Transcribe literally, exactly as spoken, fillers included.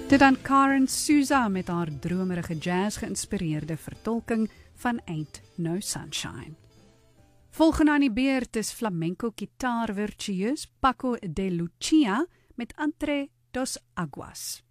Dit dan Karen Souza met haar dromerige jazz geïnspireerde vertolking van Ain't No Sunshine. Volgende aan die beurt is flamenco gitaarvirtueus Paco de Lucia met Entre dos Aguas.